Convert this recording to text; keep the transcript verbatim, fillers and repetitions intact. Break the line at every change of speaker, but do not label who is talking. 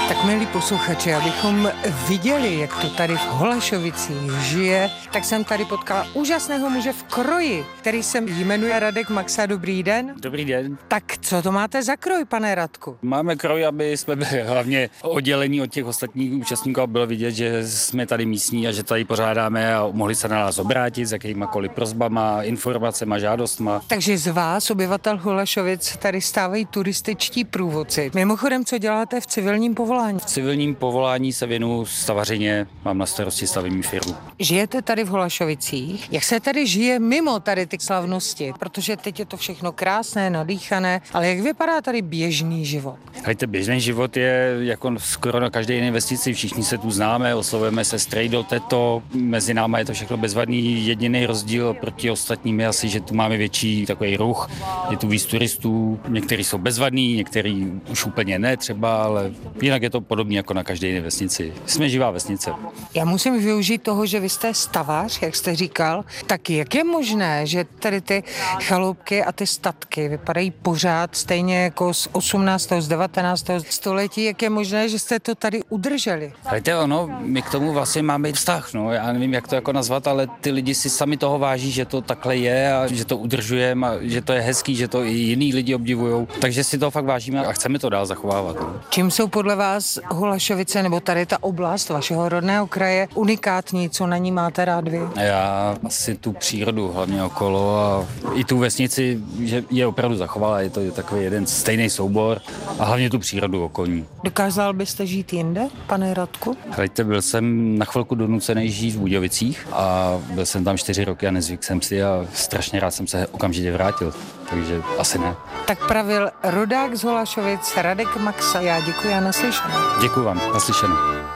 Tak milí posluchači, abychom viděli, jak to tady v Holašovicích žije, tak jsem tady potkala úžasného muže v kroji, který se jmenuje Radek Maxa. Dobrý den.
Dobrý den.
Tak co to máte za kroj, pane Radku?
Máme kroj, aby jsme byli hlavně oddělení od těch ostatních účastníků a bylo vidět, že jsme tady místní a že tady pořádáme a mohli se na nás obrátit s jakýmakoliv prosbama, informacema, žádostma.
Takže z vás, obyvatel Holašovic, tady stávají turističtí průvodci. Mimochodem, co děláte v civilním povolání?
V civilním povolání se věnuju stavařině, mám na starosti stavební firmu.
Žijete tady v Holašovicích? Jak se tady žije mimo tady ty slavnosti? Protože teď je to všechno krásné, nadýchané, ale jak vypadá tady běžný život?
Hejte, běžný život je jako skoro na každé jiné vesnici, všichni se tu známe, oslovujeme se strejdo, teto, mezi náma je to všechno bezvadný, jediný rozdíl proti ostatním je asi, že tu máme větší takový ruch, je tu víc turistů, někteří jsou bezvadní, někteří už úplně ne třeba, ale jinak je to podobné jako na každé jiné vesnici. Jsme živá vesnice.
Já musím využít toho, že vy jste stavař, jak jste říkal, tak jak je možné, že tady ty chaloupky a ty statky vypadají pořád stejně jako z osmnáctého z devatenáctého století, jak je možné, že jste to tady udrželi?
Víte, ono, my k tomu vlastně máme vztah, no, já nevím, jak to jako nazvat, ale ty lidi si sami toho váží, že to takhle je a že to udržujeme a že to je hezký, že to i jiný lidi obdivujou, takže si to fakt vážíme a chceme to dál zachovávat. No.
Čím jsou podle vás Holašovice nebo tady ta oblast vašeho rodného kraje unikátní, co na ní máte rád vy?
Já asi tu přírodu hlavně okolo a i tu vesnici, že je opravdu zachovala, je to takový jeden stejný soubor a hlavně tu přírodu okolní.
Dokázal byste žít jinde, pane Radku?
Hleďte, byl jsem na chvilku donucený žít v Budějovicích a byl jsem tam čtyři roky a nezvyk jsem si a strašně rád jsem se okamžitě vrátil, takže asi ne.
Tak pravil rodák z Holašovic Radek Maxa. Já děkuji a naslyšenou.
Děkuji vám, naslyšenou.